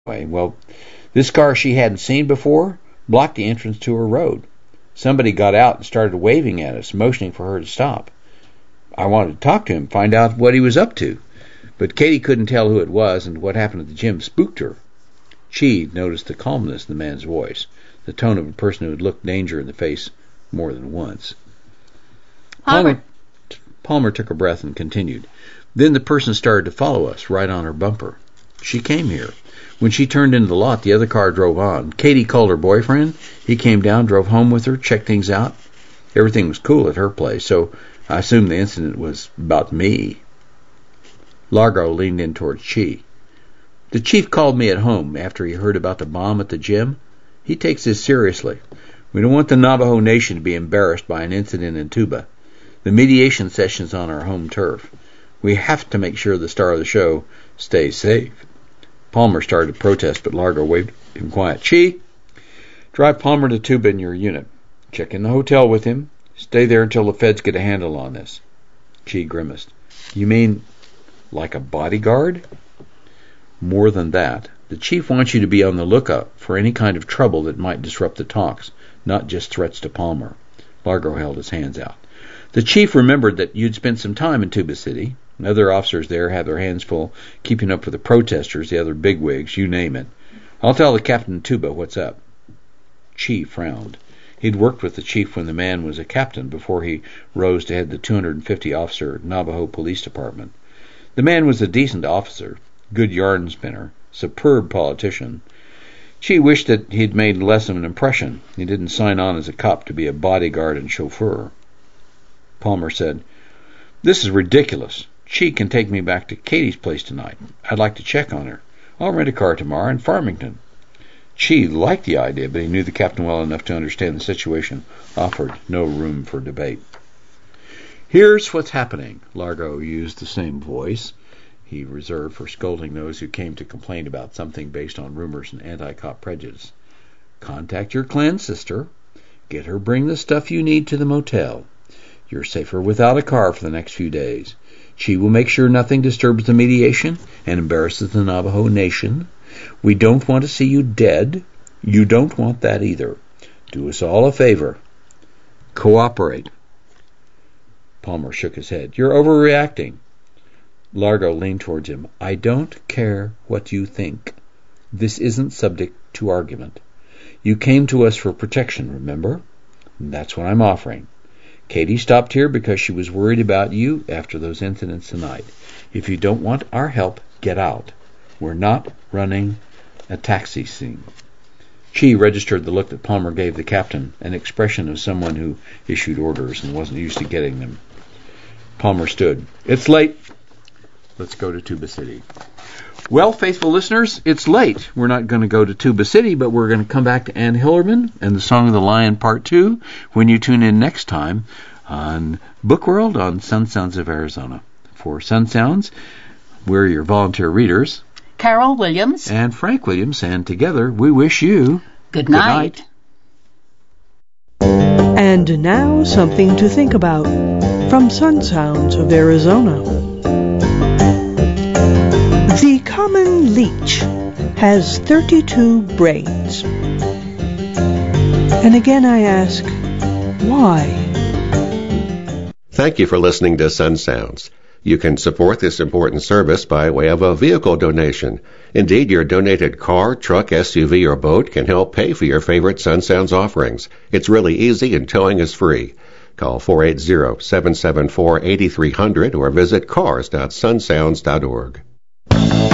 Well, this car she hadn't seen before blocked the entrance to her road. Somebody got out and started waving at us, motioning for her to stop. I wanted to talk to him, find out what he was up to. But Katie couldn't tell who it was, and what happened at the gym spooked her. She noticed the calmness in the man's voice, the tone of a person who had looked danger in the face more than once. Palmer took a breath and continued. Then the person started to follow us, right on her bumper. She came here. When she turned into the lot, the other car drove on. Katie called her boyfriend. He came down, drove home with her, checked things out. Everything was cool at her place, so I assumed the incident was about me. Largo leaned in towards Chi. The chief called me at home after he heard about the bomb at the gym. He takes this seriously. We don't want the Navajo Nation to be embarrassed by an incident in Tuba. The mediation session's on our home turf. We have to make sure the star of the show stays safe. Palmer started to protest, but Largo waved him quiet. Chi, drive Palmer to Tuba in your unit. Check in the hotel with him. Stay there until the feds get a handle on this. Chi grimaced. You mean like a bodyguard? More than that. The chief wants you to be on the lookout for any kind of trouble that might disrupt the talks, not just threats to Palmer. Largo held his hands out. The chief remembered that you'd spent some time in Tuba City. Other officers there have their hands full keeping up with the protesters, the other bigwigs, you name it. I'll tell the captain in Tuba what's up. Chi frowned. He'd worked with the chief when the man was a captain before he rose to head the 250-officer Navajo Police Department. The man was a decent officer, good yarn spinner, superb politician. Chi wished that he'd made less of an impression. He didn't sign on as a cop to be a bodyguard and chauffeur. Palmer said, This is ridiculous. Chi can take me back to Katie's place tonight. I'd like to check on her. I'll rent a car tomorrow in Farmington. Chi liked the idea, but he knew the captain well enough to understand the situation offered no room for debate. Here's what's happening. Largo used the same voice he reserved for scolding those who came to complain about something based on rumors and anti-cop prejudice. Contact your clan sister. Get her bring the stuff you need to the motel. You're safer without a car for the next few days. She will make sure nothing disturbs the mediation and embarrasses the Navajo Nation. We don't want to see you dead. You don't want that either. Do us all a favor. Cooperate. Palmer shook his head. You're overreacting. Largo leaned towards him. I don't care what you think. This isn't subject to argument. You came to us for protection, remember? That's what I'm offering. Katie stopped here because she was worried about you after those incidents tonight. If you don't want our help, get out. We're not running a taxi scene. Chi registered the look that Palmer gave the captain, an expression of someone who issued orders and wasn't used to getting them. Palmer stood. It's late. Let's go to Tuba City. Well, faithful listeners, it's late. We're not going to go to Tuba City, but we're going to come back to Ann Hillerman and the Song of the Lion Part 2 when you tune in next time on Book World on Sun Sounds of Arizona. For Sun Sounds, we're your volunteer readers, Carol Williams and Frank Williams, and together we wish you good night. And now something to think about from Sun Sounds of Arizona. The common leech has 32 brains. And again I ask, why? Thank you for listening to Sun Sounds. You can support this important service by way of a vehicle donation. Indeed, your donated car, truck, SUV, or boat can help pay for your favorite Sun Sounds offerings. It's really easy and towing is free. Call 480-774-8300 or visit cars.sunsounds.org.